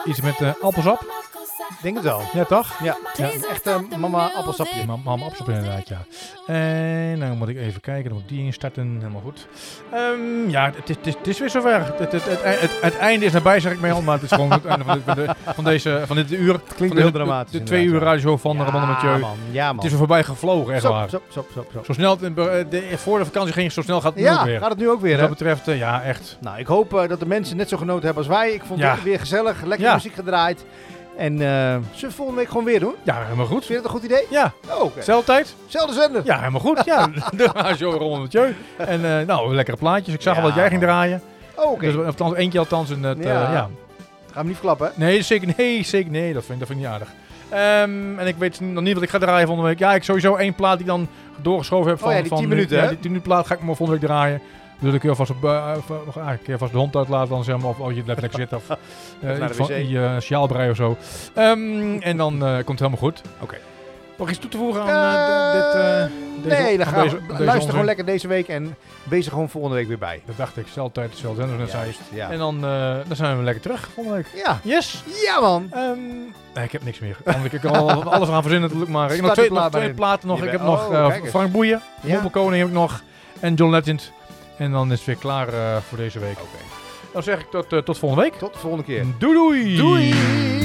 Iets met appelsap. Denk het wel. Ja, toch? Ja, echt mama appelsapje. Mama appelsap inderdaad, ja. En dan moet ik even kijken, dan moet die instarten. Helemaal goed. Het is weer zover. Het einde is nabij, zeg ik mij al, maar het is gewoon het einde van dit uur. Het klinkt heel dramatisch. De 2 uur radioshow van Ramon Mathieu. Ja, man. Het is er voorbij gevlogen, echt waar. Zo. Snel, voor de vakantie ging, zo snel gaat het nu ook weer. Gaat het nu ook weer, Wat hè? dat betreft, ja, echt. Nou, ik hoop dat de mensen net zo genoten hebben als wij. Ik vond het weer gezellig, lekker muziek gedraaid. En zullen we volgende week gewoon weer doen? Ja, helemaal goed. Vind je dat een goed idee? Ja. Oh, okay. Zelfde tijd? Zelfde zender? Ja, helemaal goed. Ja, de radio Ramon Mathieu. En lekkere plaatjes. Ik zag al wat jij ging draaien. Oh, oké. Dus, of eentje althans in het... Gaan we hem niet verklappen, hè? Nee, zeker nee. Dat vind ik niet aardig. En ik weet nog niet wat ik ga draaien volgende week. Ja, ik sowieso 1 plaat die ik dan doorgeschoven heb van... die 10 minuten, hè? Die 10 minuten plaat ga ik maar volgende week draaien. Dus ik kun je alvast de hond uitlaten dan, zeg maar, of als je letterlijk zit of je sjaalbrei of zo. En dan komt het helemaal goed. Oké. Nog iets toe te voegen aan nee, dan gaan we luister onzin. gewoon lekker deze week en wees er gewoon volgende week weer bij. Dat dacht ik, zelfde tijd, dezelfde zender, net zei. Ja. En dan zijn we lekker terug volgende week. Ja. Yes! Ja, man! Nee, ik heb niks meer. Ik kan alles gaan verzinnen natuurlijk, maar ik heb nog twee platen nog. Ik heb nog Frank Boeien, Moppelkoning heb ik nog en John Legend. En dan is het weer klaar voor deze week. Oké. Dan zeg ik tot volgende week. Tot de volgende keer. Doei doei! Doei!